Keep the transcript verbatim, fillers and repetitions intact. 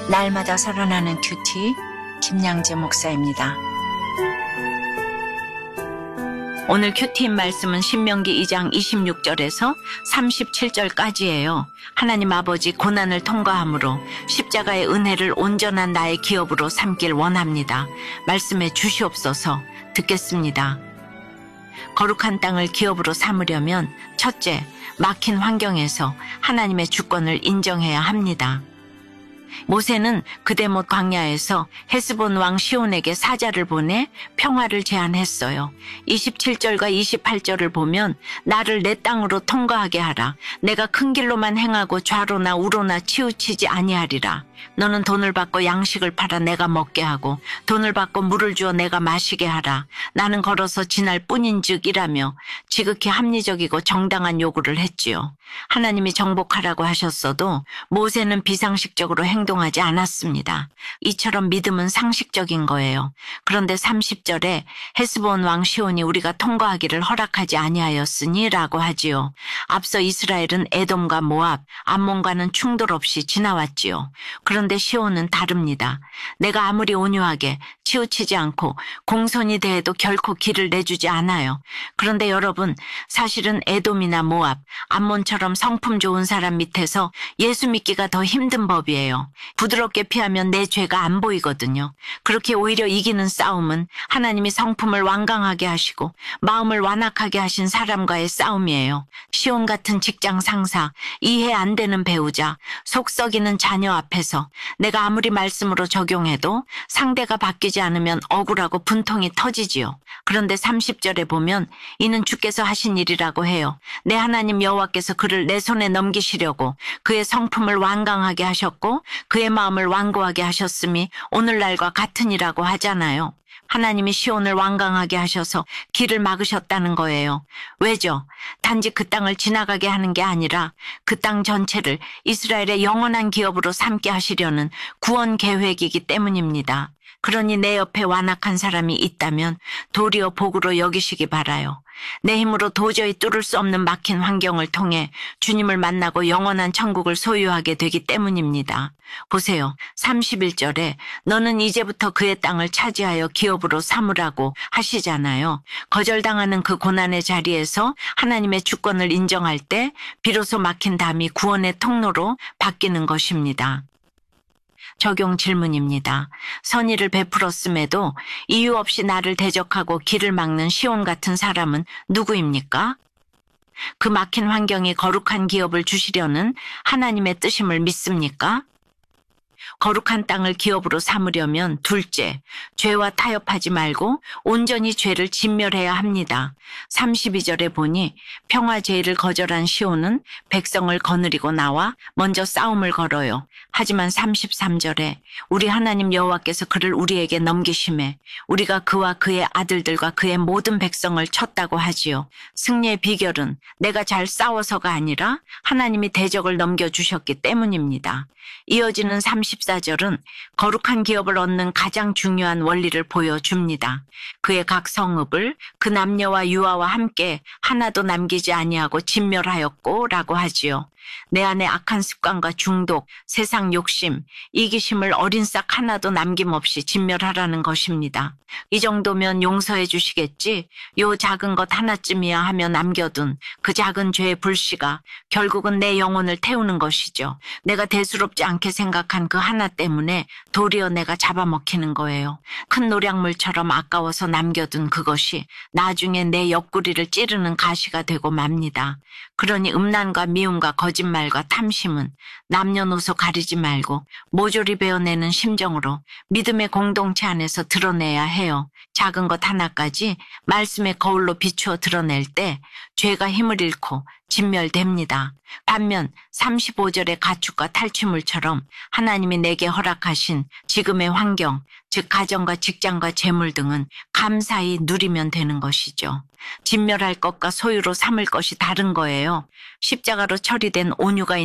날마다 살아나는 큐티 김양재 목사입니다. 오늘 큐티인 말씀은 신명기 이 장 이십육 절에서 삼십칠 절까지예요. 하나님 아버지 고난을 통과함으로 십자가의 은혜를 온전한 나의 기업으로 삼길 원합니다. 말씀해 주시옵소서. 듣겠습니다. 거룩한 땅을 기업으로 삼으려면 첫째, 막힌 환경에서 하나님의 주권을 인정해야 합니다. 모세는 그대못 광야에서 헤스본 왕 시온에게 사자를 보내 평화를 제안했어요. 이십칠 절과 이십팔 절을 보면 나를 내 땅으로 통과하게 하라. 내가 큰 길로만 행하고 좌로나 우로나 치우치지 아니하리라. 너는 돈을 받고 양식을 팔아 내가 먹게 하고 돈을 받고 물을 주어 내가 마시게 하라. 나는 걸어서 지날 뿐인즉 이라며 지극히 합리적이고 정당한 요구를 했지요. 하나님이 정복하라고 하셨어도 모세는 비상식적으로 행동하지 않았습니다. 이처럼 믿음은 상식적인 거예요. 그런데 삼십 절에 헤스본 왕 시온이 우리가 통과하기를 허락하지 아니하였으니 라고 하지요. 앞서 이스라엘은 에돔과 모압, 암몬과는 충돌 없이 지나왔지요. 그런데 시온은 다릅니다. 내가 아무리 온유하게 치우치지 않고 공손히 대해도 결코 길을 내주지 않아요. 그런데 여러분, 사실은 에돔이나 모압, 암몬처럼 성품 좋은 사람 밑에서 예수 믿기가 더 힘든 법이에요. 부드럽게 피하면 내 죄가 안 보이거든요. 그렇게 오히려 이기는 싸움은 하나님이 성품을 완강하게 하시고 마음을 완악하게 하신 사람과의 싸움이에요. 시온 같은 직장 상사, 이해 안 되는 배우자, 속 썩이는 자녀 앞에서 내가 아무리 말씀으로 적용해도 상대가 바뀌지 않으면 억울하고 분통이 터지지요. 그런데 삼십 절에 보면 이는 주께서 하신 일이라고 해요. 내 하나님 여호와께서 그를 내 손에 넘기시려고 그의 성품을 완강하게 하셨고 그의 마음을 완고하게 하셨음이 오늘날과 같으니라고 하잖아요. 하나님이 시온을 완강하게 하셔서 길을 막으셨다는 거예요. 왜죠? 단지 그 땅을 지나가게 하는 게 아니라 그 땅 전체를 이스라엘의 영원한 기업으로 삼게 하시려는 구원 계획이기 때문입니다. 그러니 내 옆에 완악한 사람이 있다면 도리어 복으로 여기시기 바라요. 내 힘으로 도저히 뚫을 수 없는 막힌 환경을 통해 주님을 만나고 영원한 천국을 소유하게 되기 때문입니다. 보세요. 삼십일 절에 너는 이제부터 그의 땅을 차지하여 기업으로 삼으라고 하시잖아요. 거절당하는 그 고난의 자리에서 하나님의 주권을 인정할 때 비로소 막힌 담이 구원의 통로로 바뀌는 것입니다. 적용 질문입니다. 선의를 베풀었음에도 이유 없이 나를 대적하고 길을 막는 시온 같은 사람은 누구입니까? 그 막힌 환경이 거룩한 기업을 주시려는 하나님의 뜻임을 믿습니까? 거룩한 땅을 기업으로 삼으려면 둘째, 죄와 타협하지 말고 온전히 죄를 진멸해야 합니다. 삼십이 절에 보니 평화 제의를 거절한 시온은 백성을 거느리고 나와 먼저 싸움을 걸어요. 하지만 삼십삼 절에 우리 하나님 여호와께서 그를 우리에게 넘기심에 우리가 그와 그의 아들들과 그의 모든 백성을 쳤다고 하지요. 승리의 비결은 내가 잘 싸워서가 아니라 하나님이 대적을 넘겨주셨기 때문입니다. 이어지는 삼십사 절은 거룩한 기업을 얻는 가장 중요한 원리를 보여줍니다. 그의 각 성읍을 그 남녀와 유아와 함께 하나도 남기지 아니하고 진멸하였고 라고 하지요. 내 안에 악한 습관과 중독, 세상 욕심, 이기심을 어린 싹 하나도 남김없이 진멸하라는 것입니다. 이 정도면 용서해 주시겠지? 요 작은 것 하나쯤이야 하며 남겨둔 그 작은 죄의 불씨가 결국은 내 영혼을 태우는 것이죠. 내가 대수롭지 않게 생각한 그 하나 때문에 도리어 내가 잡아먹히는 거예요. 큰 노량물처럼 아까워서 남겨둔 그것이 나중에 내 옆구리를 찌르는 가시가 되고 맙니다. 그러니 음란과 미움과 거짓말과 탐심은 남녀노소 가리지 말고 모조리 베어내는 심정으로 믿음의 공동체 안에서 드러내야 해요. 작은 것 하나까지 말씀의 거울로 비추어 드러낼 때 죄가 힘을 잃고 진멸됩니다. 반면 삼십오 절의 가축과 탈취물처럼 하나님이 내게 허락하신 지금의 환경, 즉 가정과 직장과 재물 등은 감사히 누리면 되는 것이죠. 진멸할 것과 소유로 삼을 것이 다른 거예요. 십자가로 처리된 온유가